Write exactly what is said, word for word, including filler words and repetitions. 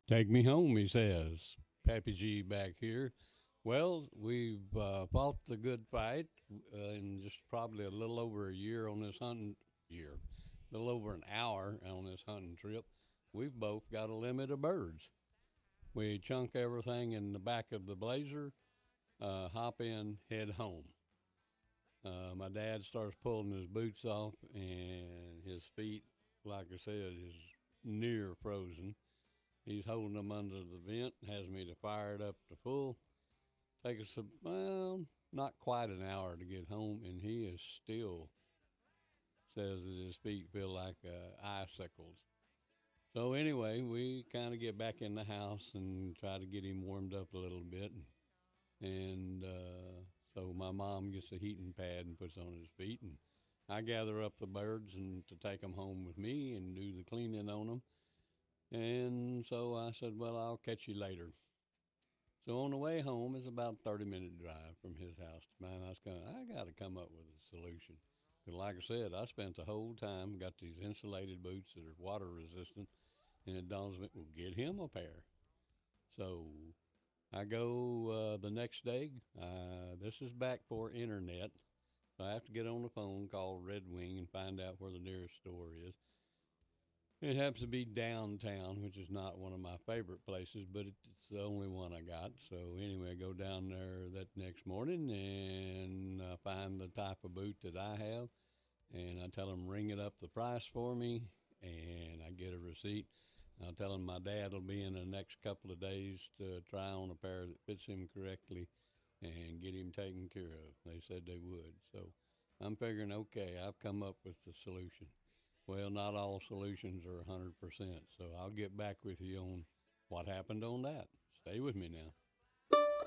Take me home, he says. Pappy G back here. Well, we've uh, fought the good fight uh, in just probably a little over a year on this hunting year, a little over an hour on this hunting trip. We've both got a limit of birds. We chunk everything in the back of the blazer, uh, hop in, head home. Uh, my dad starts pulling his boots off, and his feet, like I said, is near frozen. He's holding them under the vent, has me to fire it up to full. Take us, a, well, not quite an hour to get home, and he is still says that his feet feel like uh, icicles. So anyway, we kind of get back in the house and try to get him warmed up a little bit, and, and uh, so my mom gets a heating pad and puts on his feet, and I gather up the birds and to take them home with me and do the cleaning on them. And so I said, well, I'll catch you later. So on the way home is about a thirty minute drive from his house to mine. I was going, I got to come up with a solution. Because like I said, I spent the whole time, got these insulated boots that are water resistant, and it dawns me, well, get him a pair. So I go uh, the next day. Uh, this is back for internet. So I have to get on the phone, call Red Wing, and find out where the nearest store is. It happens to be downtown, which is not one of my favorite places, but it's the only one I got. So anyway, I go down there that next morning and uh, find the type of boot that I have, and I tell them ring it up the price for me, and I get a receipt. I'll tell him my dad will be in the next couple of days to try on a pair that fits him correctly and get him taken care of. They said they would. So I'm figuring, okay, I've come up with the solution. Well, not all solutions are one hundred percent, so I'll get back with you on what happened on that. Stay with me now.